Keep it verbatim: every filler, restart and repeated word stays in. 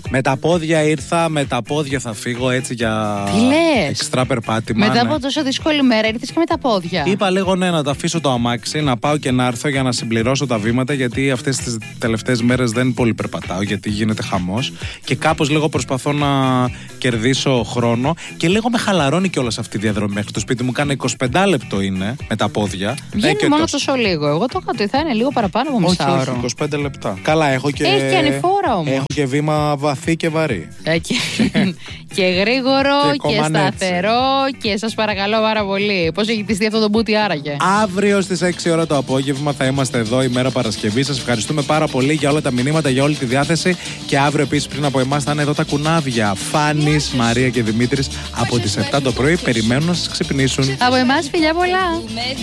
Με τα πόδια ήρθα, με τα πόδια θα φύγω έτσι για εξτρά περπάτημα. Μετά ναι. από τόσο δύσκολη μέρα ήρθες και με τα πόδια. Είπα λίγο ναι, να τα αφήσω το αμάξι, να πάω και να έρθω για να συμπληρώσω τα βήματα, γιατί αυτές τις τελευταίες μέρες δεν πολύ περπατάω, γιατί γίνεται χαμός. Και κάπως λίγο προσπαθώ να κερδίσω χρόνο και λίγο με χαλαρώνει κιόλας αυτή η διαδρομή μέχρι το σπίτι μου. Κάνα είκοσι πέντε λεπτό είναι με τα πόδια. Βγαίνει ε, μόνο τόσο. τόσο λίγο. Εγώ το είχα ότι θα είναι λίγο παραπάνω από μισά όχι, ώρα. όχι, είκοσι πέντε λεπτά. Καλά, έχω και. Έχει και ανηφόρα όμως. Έχω και βήμα βαθύ και βαρύ. Ε, και, και γρήγορο και, και σταθερό και σας παρακαλώ πάρα πολύ. Πώς έχει πιστεί αυτό το μπούτι άραγε. Αύριο στις έξι ώρα το απόγευμα θα είμαστε εδώ, ημέρα Παρασκευή. Σας ευχαριστούμε πάρα πολύ για όλα τα μηνύματα, για όλη τη διάθεση. Και αύριο επίσης πριν από εμάς θα είναι εδώ τα κουνάβια. Φάνης, Μαρία και Δημήτρης από τις επτά το πρωί περιμένουν να σας ξυπνήσουν. Από εμάς φιλιά πολλά.